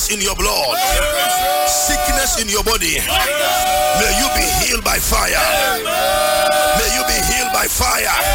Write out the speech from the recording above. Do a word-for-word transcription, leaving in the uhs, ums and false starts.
disease in your blood, sickness in your body, may you be healed by fire. May you be healed by fire.